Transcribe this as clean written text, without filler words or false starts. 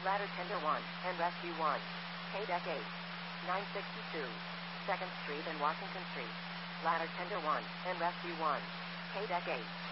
Ladder Tender 1 and Rescue 1. K-Deck 8. 962. 2nd Street and Washington Street. Ladder Tender 1 and Rescue 1. K-Deck 8.